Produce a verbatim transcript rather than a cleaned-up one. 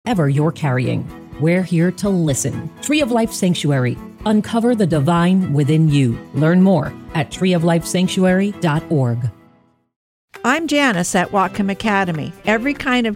Whatever you're carrying, we're here to listen. Tree of Life Sanctuary. Uncover the divine within you. Learn more at tree of life sanctuary dot org. I'm Janice at Whatcom Academy. Every kind of